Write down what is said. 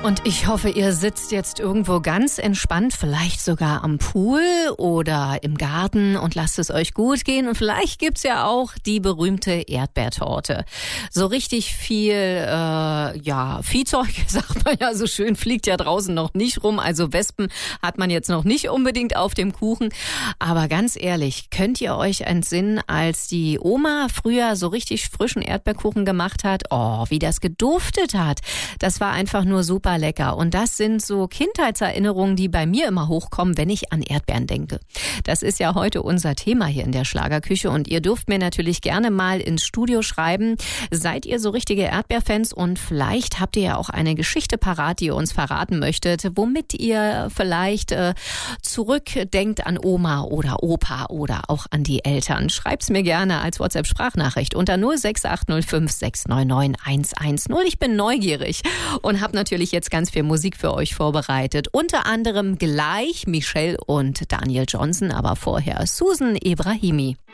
Und ich hoffe, ihr sitzt jetzt irgendwo ganz entspannt, vielleicht sogar am Pool oder im Garten und lasst es euch gut gehen. Und vielleicht gibt's ja auch die berühmte Erdbeertorte. So richtig viel, Viehzeug, sagt man ja so schön, fliegt ja draußen noch nicht rum. Also Wespen hat man jetzt noch nicht unbedingt auf dem Kuchen. Aber ganz ehrlich, könnt ihr euch entsinnen, als die Oma früher so richtig frischen Erdbeerkuchen gemacht hat? Oh, wie das geduftet hat. Das war einfach nur super lecker. Und das sind so Kindheitserinnerungen, die bei mir immer hochkommen, wenn ich an Erdbeeren denke. Das ist ja heute unser Thema hier in der Schlagerküche und ihr dürft mir natürlich gerne mal ins Studio schreiben. Seid ihr so richtige Erdbeerfans und vielleicht habt ihr ja auch eine Geschichte parat, die ihr uns verraten möchtet, womit ihr vielleicht zurückdenkt an Oma oder Opa oder auch an die Eltern. Schreibt's mir gerne als WhatsApp-Sprachnachricht unter 06805 699 110. Ich bin neugierig und habe natürlich jetzt ganz viel Musik für euch vorbereitet. Unter anderem gleich Michelle und Daniel Johnson, aber vorher Susan Ebrahimi.